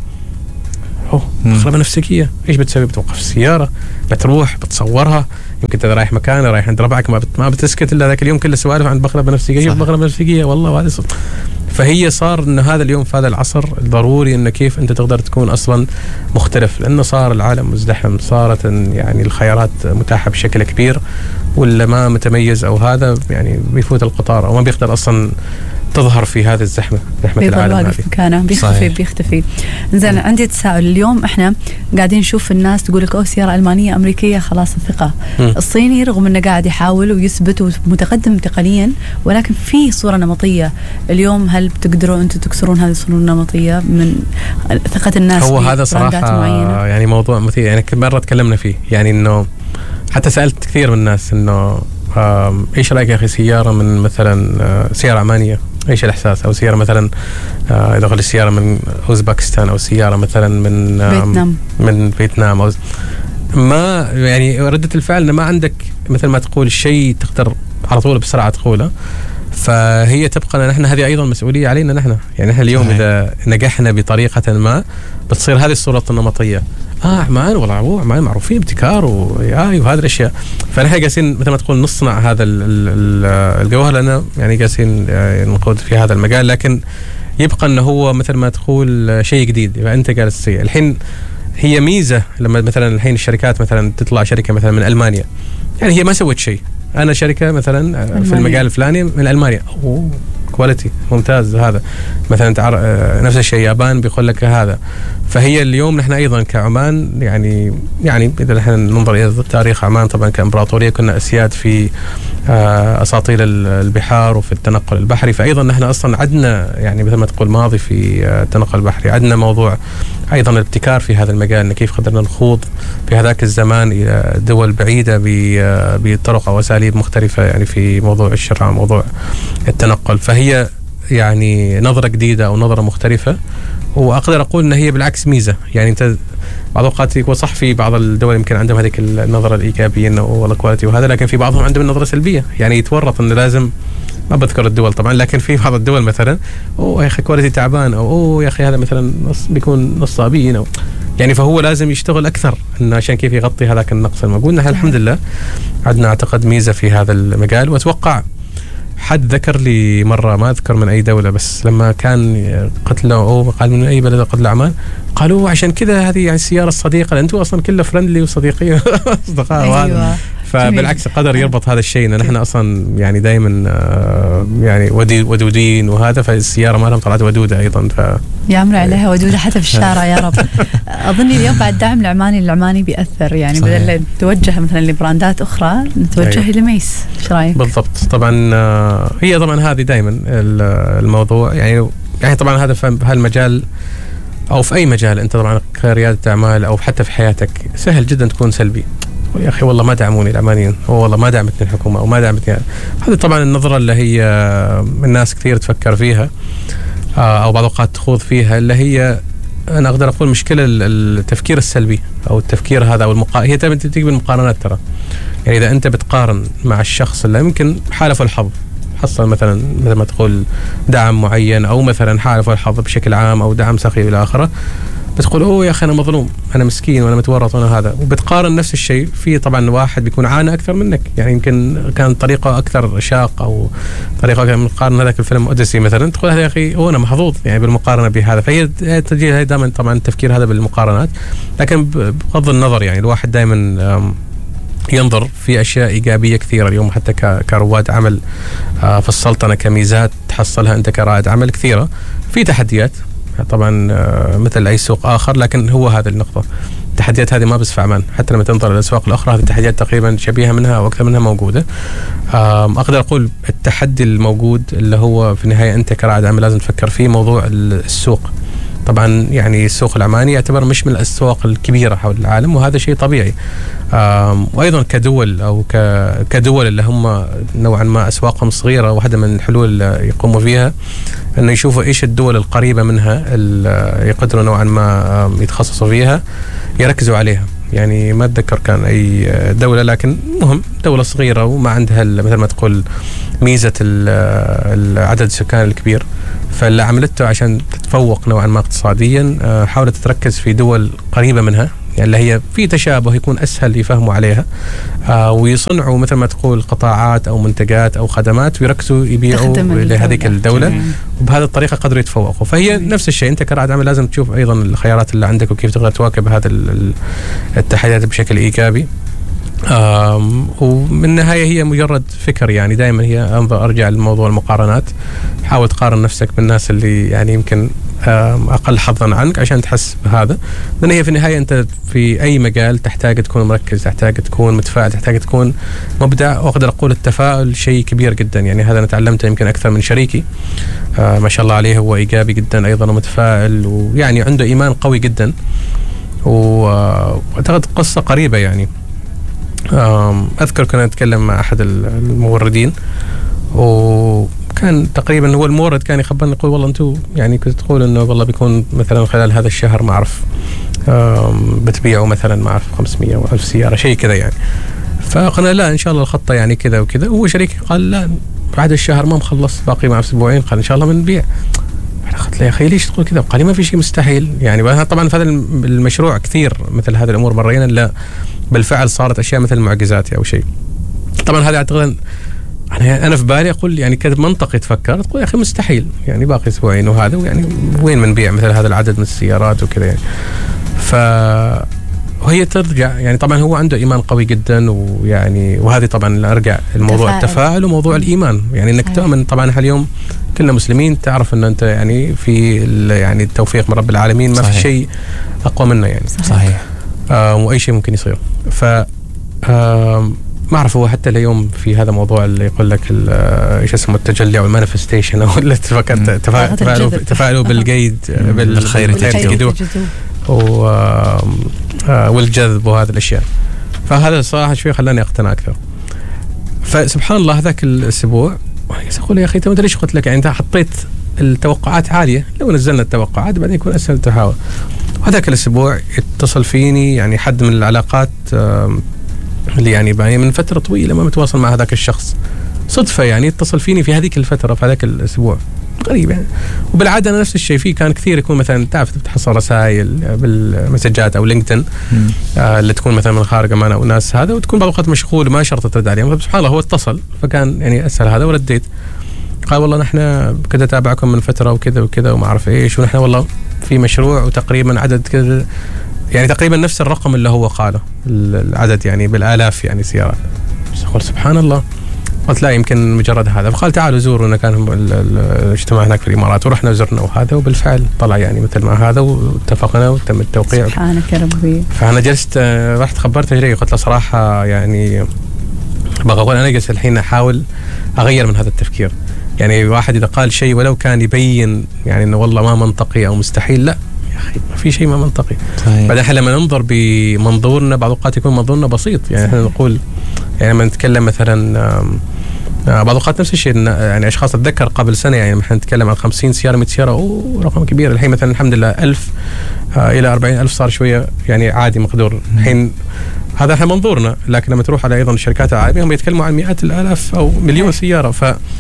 اوه بقره بنفسجيه ايش بتسوي؟ بتوقف السياره، بتروح بتصورها، يمكن انت رايح مكان رايح عند ربعك ما بت ما بتسكت الا ذاك اليوم كله سوالف عن بقره بنفسجيه بقره بنفسجيه والله وهذا. فهي صار انه هذا اليوم في هذا العصر ضروري انه كيف انت تقدر تكون اصلا مختلف، لانه صار العالم مزدحم، صارت يعني الخيارات متاحه بشكل كبير، ولا ما متميز او هذا يعني بيفوت القطار او ما بيقدر اصلا تظهر في هذه الزحمه، زحمه العالم هذه مكانه بيختفي بيختفي. زين عندي تساؤل، اليوم احنا قاعدين نشوف الناس تقول لك او سياره المانيه امريكيه خلاص الثقه، الصيني رغم انه قاعد يحاول ويثبت ومتقدم تقنيا ولكن في صوره نمطيه. اليوم هل بتقدروا انتم تكسرون هذه الصوره النمطيه من ثقه الناس؟ هو هذا صراحه معينة؟ يعني موضوع مثير، يعني مره تكلمنا فيه، يعني انه حتى سالت كثير من الناس انه ايش رايك يا اخي سياره من مثلا سياره عمانيه، ايش الاحساس؟ او سياره مثلا اذا قلت السياره من اوزبكستان او سياره مثلا من فيتنام من فيتنام أو ما يعني رده الفعل انه ما عندك مثل ما تقول شيء تقدر على طول بسرعه تقوله. فهي تبقى نحن هذه ايضا مسؤوليه علينا نحن، يعني نحن اليوم اذا نجحنا بطريقه ما بتصير هذه الصوره النمطيه، اه عمان والله عمان معروفين ابتكار وياي وهذه الاشياء. فنحن جالسين مثل ما تقول نصنع هذا الجوهر لنا، يعني جالسين نقود في هذا المجال، لكن يبقى انه هو مثل ما تقول شيء جديد. يبقى انت جالس الحين هي ميزه لما مثلا الحين الشركات مثلا تطلع شركه مثلا من المانيا، يعني هي ما سوت شيء، انا شركه مثلا في المجال الفلاني من المانيا، اوه كواليتي ممتاز هذا مثلا تعر... نفس الشيء يابان بيقول لك هذا. فهي اليوم نحن ايضا كعمان يعني يعني اذا نحن ننظر الى تاريخ عمان طبعا كامبراطوريه كنا اسياد في اساطيل البحار وفي التنقل البحري، فايضا نحن اصلا عندنا يعني مثل ما تقول ماضي في التنقل البحري، عندنا موضوع ايضا الابتكار في هذا المجال، ان كيف قدرنا نخوض في هذاك الزمان الى دول بعيده بطرق او اساليب مختلفه يعني في موضوع الشراء موضوع التنقل. فهي يعني نظره جديده او نظره مختلفه، واقدر اقول ان هي بالعكس ميزه. يعني انت بعض الاوقات يكون صح في بعض الدول يمكن عندهم هذيك النظره الايجابيه انه والله كواليتي وهذا، لكن في بعضهم عندهم النظره السلبيه، يعني يتورط انه لازم، ما بذكر الدول طبعا، لكن في بعض الدول مثلا اوه يا اخي كواليتي تعبان، او اوه يا اخي هذا مثلا نص بيكون نصابين، او يعني فهو لازم يشتغل اكثر انه عشان كيف يغطي هذاك النقص الموجود. نحن الحمد لله عندنا اعتقد ميزه في هذا المجال. واتوقع حد ذكر لي مرة ما أذكر من أي دولة، بس لما كان قتله أو قال من أي بلد قتل عمان، قالوا عشان كذا هذه يعني السيارة الصديقة، أنتوا أصلا كله فرندلي وصديقين أصدقاء. أيوة. فبالعكس القدر يربط هذا الشيء، إن نحن أصلا يعني دائما يعني ودودين وهذا، فالسيارة ما لهم طلعت ودودة أيضا. ف يعمل عليها ودودة حتى في الشارع يا رب. أظن اليوم بعد دعم العماني العماني بيأثر، يعني بدل توجه مثلا لبراندات أخرى نتوجه أيوة. لميس. إيش رأيك؟ بالضبط. طبعا هي طبعا هذه دائما الموضوع، يعني يعني طبعا هذا في هالمجال او في اي مجال انت طبعا كرياده اعمال او حتى في حياتك سهل جدا تكون سلبي، يا اخي والله ما دعموني العمانيين، والله ما دعمتني الحكومه او ما دعمتني. هذه طبعا النظره اللي هي الناس كثير تفكر فيها او بعض الاوقات تخوض فيها، اللي هي انا اقدر اقول مشكله التفكير السلبي او التفكير هذا او المقا... هي تيجي بالمقارنات ترى. يعني اذا انت بتقارن مع الشخص اللي يمكن حالفه الحظ حصل مثلا مثل ما تقول دعم معين او مثلا حالف الحظ بشكل عام او دعم سخي الى اخره، بتقول اوه يا اخي انا مظلوم، انا مسكين وانا متورط وانا هذا، وبتقارن نفس الشيء في طبعا واحد بيكون عانى اكثر منك، يعني يمكن كان طريقه اكثر شاق او طريقه أكثر من قارن هذاك الفيلم اوديسي مثلا، تقول هذا يا اخي هو انا محظوظ يعني بالمقارنه بهذا، فهي تجي هي دائما طبعا التفكير هذا بالمقارنات، لكن بغض النظر يعني الواحد دائما ينظر في اشياء ايجابيه كثيره اليوم، حتى كرواد عمل في السلطنه كميزات تحصلها انت كرائد عمل كثيره، في تحديات طبعا مثل اي سوق اخر، لكن هو هذا النقطه، التحديات هذه ما بس في عمان، حتى لما تنظر للاسواق الاخرى هذه التحديات تقريبا شبيهه منها او اكثر منها موجوده. اقدر اقول التحدي الموجود اللي هو في النهايه انت كرائد عمل لازم تفكر فيه موضوع السوق. طبعا يعني السوق العماني يعتبر مش من الاسواق الكبيره حول العالم، وهذا شيء طبيعي. وايضا كدول او كدول اللي هم نوعا ما اسواقهم صغيره، واحده من الحلول اللي يقوموا فيها انه يشوفوا ايش الدول القريبه منها اللي يقدروا نوعا ما يتخصصوا فيها يركزوا عليها. يعني ما اتذكر كان اي دوله، لكن مهم دوله صغيره وما عندها مثل ما تقول ميزه العدد السكان الكبير، فاللي عملته عشان تتفوق نوعا ما اقتصاديا حاولت تركز في دول قريبه منها، يعني اللي هي في تشابه يكون اسهل يفهموا عليها، آه ويصنعوا مثل ما تقول قطاعات او منتجات او خدمات ويركزوا يبيعوا لهذه الدوله، وبهذه الطريقه قدروا يتفوقوا. فهي نفس الشيء، انت كرائد عمل لازم تشوف ايضا الخيارات اللي عندك وكيف تقدر تواكب هذا التحديات بشكل ايجابي. ومن النهايه هي مجرد فكر، يعني دائما هي انظر ارجع لموضوع المقارنات، حاول تقارن نفسك بالناس اللي يعني يمكن اقل حظا عنك عشان تحس بهذا، لان هي في النهايه انت في اي مجال تحتاج تكون مركز، تحتاج تكون متفائل، تحتاج تكون مبدع. واقدر اقول التفاؤل شيء كبير جدا، يعني هذا انا تعلمته يمكن اكثر من شريكي، آه ما شاء الله عليه هو ايجابي جدا ايضا ومتفائل، ويعني عنده ايمان قوي جدا. واعتقد قصه قريبه، يعني اذكر كنا نتكلم مع احد الموردين، وكان تقريبا هو المورد كان يخبرنا يقول والله انتم يعني كنت تقول انه والله بيكون مثلا خلال هذا الشهر ما اعرف بتبيعوا مثلا ما اعرف خمسمية او ألف سياره شيء كذا يعني. فقلنا لا ان شاء الله الخطه يعني كذا وكذا، وهو شريكي قال لا بعد الشهر ما مخلص باقي مع اسبوعين، قال ان شاء الله بنبيع. انا قلت له يا اخي ليش تقول كذا؟ قال لي ما في شيء مستحيل، يعني طبعا في هذا المشروع كثير مثل هذه الامور مرينا، لا بالفعل صارت اشياء مثل معجزات او شيء. طبعا هذا اعتقد انا انا في بالي اقول يعني كذا منطقي تفكر تقول يا اخي مستحيل، يعني باقي اسبوعين وهذا، ويعني وين بنبيع مثل هذا العدد من السيارات وكذا يعني. ف وهي ترجع يعني طبعا هو عنده ايمان قوي جدا، ويعني وهذه طبعا ارجع الموضوع التفاؤل وموضوع الايمان، يعني انك تؤمن. طبعا احنا اليوم كلنا مسلمين، تعرف ان انت يعني في يعني التوفيق من رب العالمين، ما في شيء اقوى منه يعني. صحيح. آه واي شيء ممكن يصير. ف آه ما اعرف هو حتى اليوم في هذا الموضوع اللي يقول لك ايش اسمه التجلي او المانيفستيشن، او اللي تفكرت تفاعلوا تفاعلوا بالجيد بالخير تجدوه والجذب وهذه الاشياء. فهذا الصراحه شوي خلاني اقتنع اكثر. فسبحان الله ذاك الاسبوع اقول يا اخي انت ليش قلت لك يعني انت حطيت التوقعات عاليه، لو نزلنا التوقعات بعدين يكون اسهل التهاوى. وهذاك الاسبوع اتصل فيني يعني حد من العلاقات اللي يعني من فتره طويله ما متواصل مع هذاك الشخص، صدفه يعني اتصل فيني في هذيك الفتره في هذاك الاسبوع، غريب يعني. وبالعاده انا نفس الشيء، في كان كثير يكون مثلا تعرف بتحصل رسائل بالمسجات او لينكدين آه اللي تكون مثلا من خارج عمان او ناس هذا، وتكون بعض الوقت مشغول ما شرط ترد عليهم. سبحان الله هو اتصل، فكان يعني اسهل هذا ورديت. قال والله نحن كذا تابعكم من فتره وكذا وكذا وما اعرف ايش، ونحن والله في مشروع وتقريبا عدد كذا، يعني تقريبا نفس الرقم اللي هو قاله العدد يعني بالالاف يعني سيارات. قلت سبحان الله، قلت لا يمكن مجرد هذا. فقال تعالوا زورونا، كان الاجتماع هناك في الامارات ورحنا زرنا وهذا، وبالفعل طلع يعني مثل ما هذا واتفقنا وتم التوقيع. سبحانك يا ربي. فانا جلست رحت خبرته شريكي، قلت له صراحه يعني بغى اقول انا جالس الحين احاول اغير من هذا التفكير. يعني واحد اذا قال شيء ولو كان يبين يعني انه والله ما منطقي او مستحيل، لا يا اخي ما في شيء ما منطقي. بعدين احنا لما ننظر بمنظورنا بعض الأوقات يكون منظورنا بسيط، يعني احنا نقول يعني لما نتكلم مثلا بعض الأوقات نفس الشيء، يعني اشخاص اتذكر قبل سنه يعني احنا نتكلم عن خمسين سياره مئة سياره، اوه رقم كبير. الحين مثلا الحمد لله ألف الى أربعين ألف صار شويه يعني عادي مقدور. الحين هذا احنا منظورنا، لكن لما تروح على ايضا الشركات العالميه هم يتكلموا عن مئات الالاف او مليون سياره. ف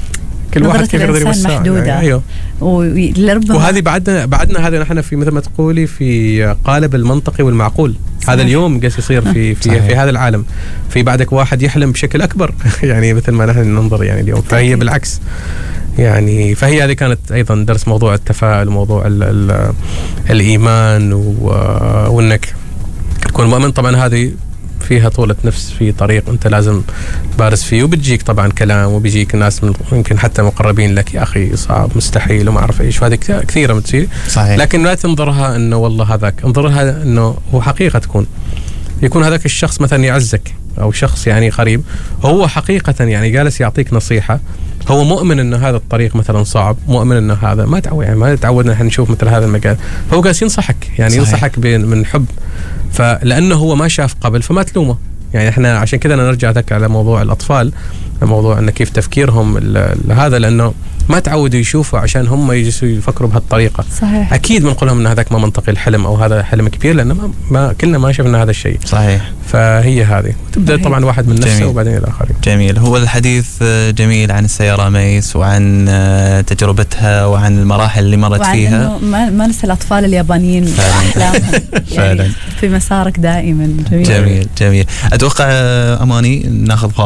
كل واحد نظرة كيف يقدر الإنسان يوسع محدودة. يعني أيوه. ولربما وهذه بعدنا بعدنا هذا نحن في مثل ما تقولي في قالب المنطقي والمعقول. صحيح. هذا اليوم قاعد يصير في في, صحيح. في هذا العالم. في بعدك واحد يحلم بشكل اكبر يعني مثل ما نحن ننظر يعني اليوم. فهي بالعكس يعني. فهي هذه كانت ايضا درس موضوع التفاؤل وموضوع ال ال الايمان وانك تكون مؤمن. طبعا هذه فيها طولة نفس، في طريق أنت لازم بارز فيه، وبتجيك طبعا كلام وبيجيك ناس من يمكن حتى مقربين لك يا أخي صعب مستحيل وما أعرف إيش، وهذه كثيرة بتصير. صحيح. لكن لا تنظرها إنه والله هذاك، انظرها إنه هو حقيقة تكون يكون هذاك الشخص مثلا يعزك أو شخص يعني قريب، هو حقيقة يعني جالس يعطيك نصيحة، هو مؤمن إن هذا الطريق مثلا صعب، مؤمن إن هذا ما تعود يعني ما تعودنا إحنا نشوف مثل هذا المجال، فهو جالس ينصحك يعني. صحيح. ينصحك من حب، فلأنه هو ما شاف قبل فما تلومه يعني. احنا عشان كذا نرجع ذاك على موضوع الأطفال، موضوع أن كيف تفكيرهم هذا، لأنه ما تعودوا يشوفوا عشان هم يجلسوا يفكروا بهالطريقة. صحيح. أكيد بنقول لهم أن هذاك ما منطقي الحلم أو هذا حلم كبير، لأنه ما, ما كلنا ما شفنا هذا الشيء. صحيح. فهي هذه تبدأ صحيح. طبعا واحد من نفسه وبعدين الآخرين. جميل. هو الحديث جميل عن السيارة ميس وعن تجربتها وعن المراحل اللي مرت وعن فيها. ما, ما ننسى الأطفال اليابانيين أحلامهم فعلا يعني في مسارك دائما. جميل جميل جميل. أتوقع أماني ناخذ